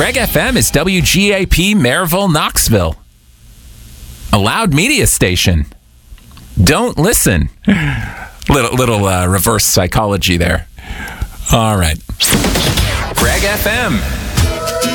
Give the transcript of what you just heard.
Greg FM is WGAP Maryville, Knoxville. A loud media station. Don't listen. Little reverse psychology there. All right. Greg FM.